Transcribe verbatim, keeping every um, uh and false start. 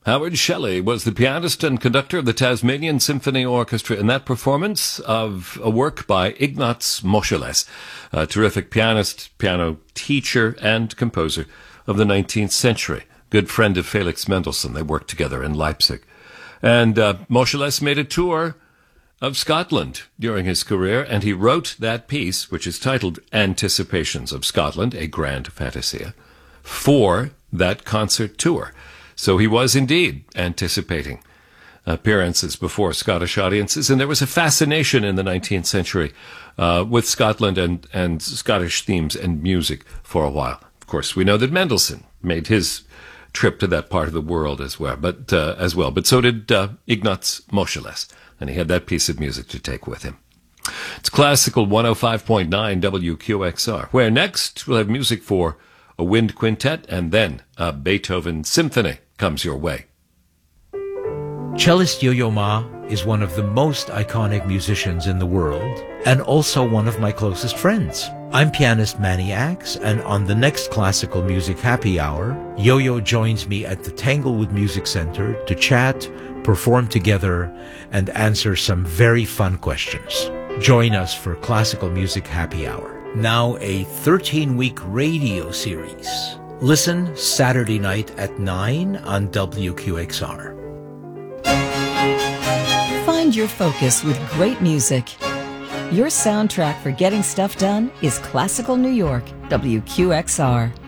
Howard Shelley was the pianist and conductor of the Tasmanian Symphony Orchestra in that performance of a work by Ignaz Moscheles, a terrific pianist, piano teacher, and composer of the nineteenth century. Good friend of Felix Mendelssohn. They worked together in Leipzig. And uh, Moscheles made a tour of Scotland during his career, and he wrote that piece, which is titled Anticipations of Scotland, a Grand Fantasia, for that concert tour. So he was indeed anticipating appearances before Scottish audiences, and there was a fascination in the nineteenth century uh, with Scotland and, and Scottish themes and music for a while. Of course, we know that Mendelssohn made his trip to that part of the world as well, but uh, as well. But so did uh, Ignaz Moscheles, and he had that piece of music to take with him. It's Classical one oh five point nine W Q X R, where next we'll have music for a wind quintet and then a Beethoven symphony comes your way. Cellist Yo-Yo Ma is one of the most iconic musicians in the world and also one of my closest friends. I'm pianist Manny Axe, and on the next Classical Music Happy Hour, Yo-Yo joins me at the Tanglewood Music Center to chat, perform together, and answer some very fun questions. Join us for Classical Music Happy Hour. Now a thirteen-week radio series. Listen Saturday night at nine on W Q X R. Find your focus with great music. Your soundtrack for getting stuff done is Classical New York, W Q X R.